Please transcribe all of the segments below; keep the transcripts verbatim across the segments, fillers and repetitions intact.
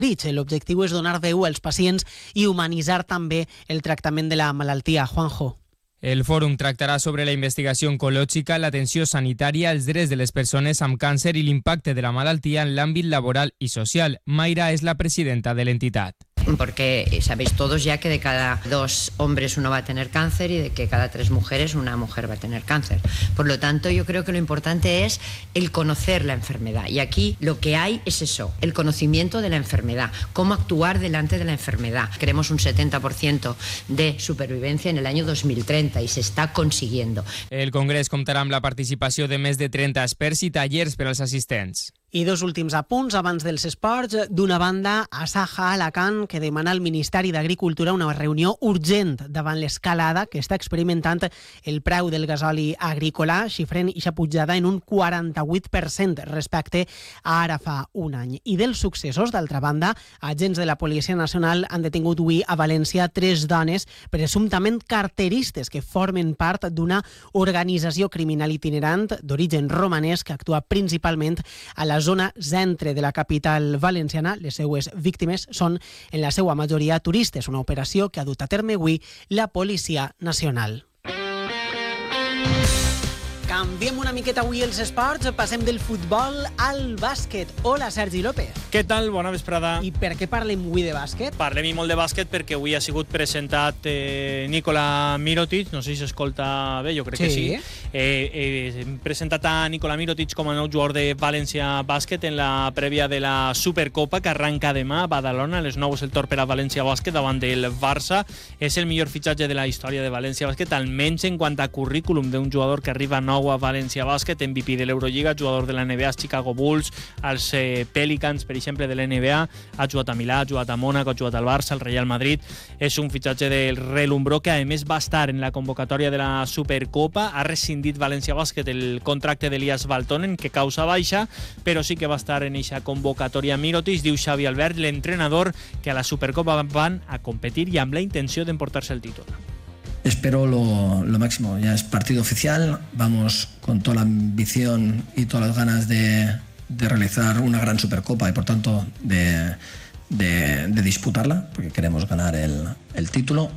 L'objectiu és donar veu als pacients i humanitzar també el tractament de la malaltia. Juanjo. El fòrum tractarà sobre la investigació oncològica, l'atenció sanitària, els drets de les persones amb càncer i l'impacte de la malaltia en l'àmbit laboral i social. Mayra és la presidenta de l'entitat. Porque sabéis todos ya que de cada dos hombres uno va a tener cáncer y de que cada tres mujeres una mujer va a tener cáncer. Por lo tanto, yo creo que lo importante es el conocer la enfermedad. Y aquí lo que hay es eso, el conocimiento de la enfermedad, cómo actuar delante de la enfermedad. Queremos un setenta por ciento de supervivencia en el año dos mil treinta y se está consiguiendo. El Congrés comptarà amb la participació de més de trenta experts i tallers per als assistents. I dos últims apunts abans dels esports. D'una banda, Asaja Alacant, que demana al Ministeri d'Agricultura una reunió urgent davant l'escalada que està experimentant el preu del gasoli agrícola, xifrant ixa pujada en un quaranta-vuit per cent respecte a ara fa un any. I dels successos, d'altra banda, agents de la Policia Nacional han detingut avui a València tres dones presumptament carteristes que formen part d'una organització criminal itinerant d'origen romanès que actua principalment a la zona centre de la capital valenciana. Les seues víctimes són en la seva majoria turistes, una operació que ha dut a terme avui la Policia Nacional. Canviem una miqueta avui els esports, passem del futbol al bàsquet. Hola, Sergi López. Què tal? Bona vesprada. I per què parlem avui de bàsquet? Parlem i molt de bàsquet perquè avui ha sigut presentat eh, Nikola Mirotic, no sé si s'escolta bé, jo crec sí. que sí. Eh, eh, hem presentat a Nikola Mirotic com a nou jugador de València Bàsquet en la prèvia de la Supercopa que arranca demà a Badalona. A les nou és el torn per a València Bàsquet davant del Barça. És el millor fitxatge de la història de València Bàsquet, almenys en quant a currículum d'un jugador que arriba nou a València Bàsquet, M V P de l'Eurolliga, jugador de la N B A, als Chicago Bulls, als eh, Pelicans, per exemple, de la N B A, ha jugat a Milà, ha jugat a Mònaco, ha jugat al Barça, al Real Madrid. És un fitxatge del relumbró que, a més, va estar en la convocatòria de la Supercopa. Ha rescindit València Bàsquet el contracte d'Elias Valtonen, que causa baixa, però sí que va estar en eixa convocatòria Mirotic. Diu Xavi Albert, l'entrenador, que a la Supercopa van a competir i amb la intenció d'emportar-se el títol. Espero lo, lo máximo, ya es partido oficial, vamos con toda la ambición y todas las ganas de, de realizar una gran Supercopa y por tanto de, de, de disputarla, porque queremos ganar el, el título.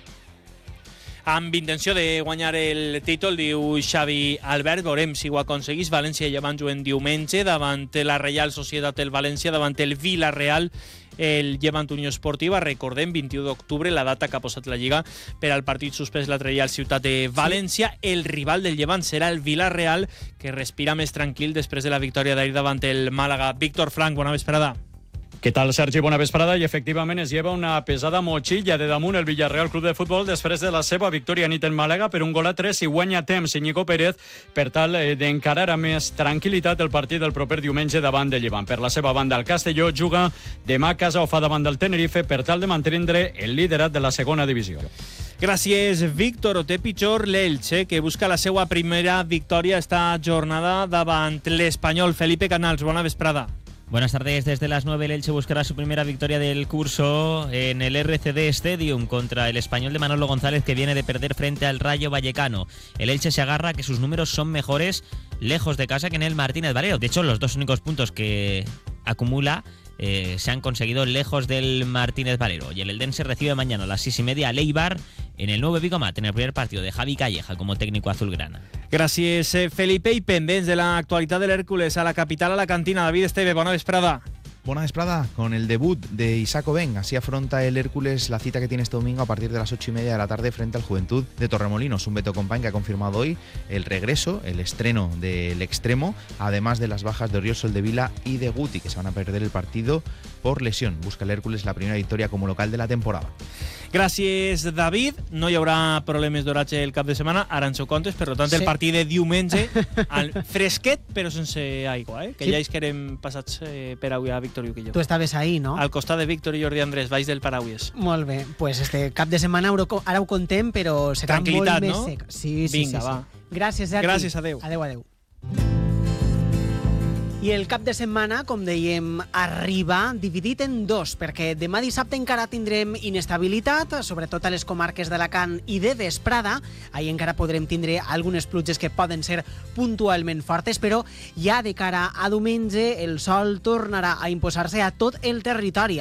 Amb intenció de guanyar el títol, diu Xavi Albert, veurem si ho aconseguís. València i Llevant juguen diumenge davant la Reial Societat del València, davant el Villarreal, el Llevant Unió Esportiva. Recordem, vint-i-u d'octubre, la data que ha posat la Lliga per al partit suspès l'altre dia al Ciutat de València. Sí. El rival del Llevant serà el Villarreal, que respira més tranquil després de la victòria d'ahir davant el Màlaga. Víctor Frank, bona vesprada. Què tal, Sergi? Bona vesprada. I efectivament es lleva una pesada motxilla de damunt el Villarreal Club de Futbol després de la seva victòria nit en Màlaga per un gol a tres i guanya temps Íñigo Pérez per tal d'encarar amb més tranquil·litat el partit del proper diumenge davant de Llevant. Per la seva banda, el Castelló juga demà a casa o fa davant del Tenerife per tal de mantenir el liderat de la segona divisió. Gràcies, Víctor. O té pitjor l'Elche, que busca la seva primera victòria esta jornada davant l'Espanyol. Felipe Canals, bona vesprada. Buenas tardes. Desde las nueve el Elche buscará su primera victoria del curso en el R C D Stadium contra el Español de Manolo González, que viene de perder frente al Rayo Vallecano. El Elche se agarra a que sus números son mejores lejos de casa que en el Martínez Valero. De hecho, los dos únicos puntos que acumula eh, se han conseguido lejos del Martínez Valero. Y el Eldense recibe mañana a las seis y media a Leibar en el nuevo Vigomat, en el primer partido de Javi Calleja como técnico azulgrana. Gràcies, Felipe. I pendents de l'actualitat de l'Hèrcules a la capital, a la cantina. David Esteve, bona vesprada. Buena vesprada, con el debut de Isaac Oben. Así afronta el Hércules la cita que tiene este domingo a partir de las ocho y media de la tarde frente al Juventud de Torremolinos. Un Beto Compañ que ha confirmado hoy el regreso, el estreno del extremo, además de las bajas de Oriol Soldevila y de Guti, que se van a perder el partido por lesión. Busca el Hércules la primera victoria como local de la temporada. Gràcies, David. No hi haurà problemes d'horatge el cap de setmana, ara en seu comptes, per tant, sí. El partit de diumenge, al fresquet, però sense aigua, eh? que sí. Ja és que érem passats eh, per avui a Víctor Lluc i jo. Tu estaves ahí, no? Al costat de Víctor i Jordi Andrés, baix del Parauies. Molt bé, pues este cap de setmana ara ho contem, però serà molt no? més sec. Sí, sí, Vinga, sí, va. Sí. Gràcies, Sergi. Gràcies, adeu. Adeu, adeu. I el cap de setmana, com dèiem, arriba dividit en dos, perquè demà dissabte encara tindrem inestabilitat, sobretot a les comarques d'Alacant i de Vesprada. Ahir encara podrem tindre algunes pluges que poden ser puntualment fortes, però ja de cara a diumenge el sol tornarà a imposar-se a tot el territori.